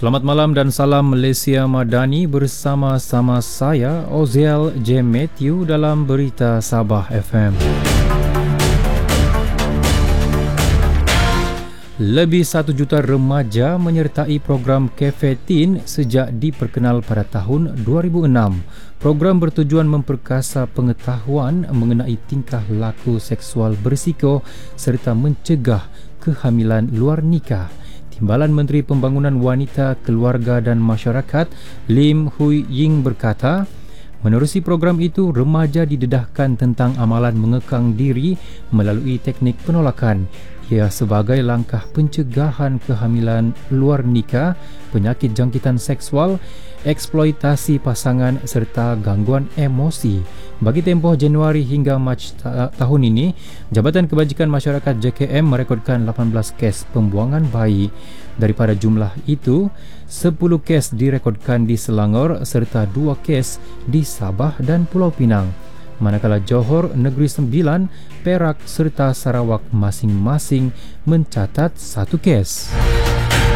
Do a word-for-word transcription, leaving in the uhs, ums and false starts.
Selamat malam dan salam Malaysia Madani bersama-sama saya Oziel J. Matthew dalam Berita Sabah F M. Lebih satu juta remaja menyertai program Cafe Teen sejak diperkenal pada tahun dua ribu enam. Program bertujuan memperkasa pengetahuan mengenai tingkah laku seksual berisiko serta mencegah kehamilan luar nikah. Timbalan Menteri Pembangunan Wanita, Keluarga dan Masyarakat Lim Hui Ying berkata, menerusi program itu, remaja didedahkan tentang amalan mengekang diri melalui teknik penolakan. Ia sebagai langkah pencegahan kehamilan luar nikah, penyakit jangkitan seksual, eksploitasi pasangan serta gangguan emosi. Bagi tempoh Januari hingga Mac ta- tahun ini, Jabatan Kebajikan Masyarakat J K M merekodkan lapan belas kes pembuangan bayi. Daripada jumlah itu, sepuluh kes direkodkan di Selangor serta dua kes di Sabah dan Pulau Pinang. Manakala Johor, Negeri Sembilan, Perak serta Sarawak masing-masing mencatat satu kes.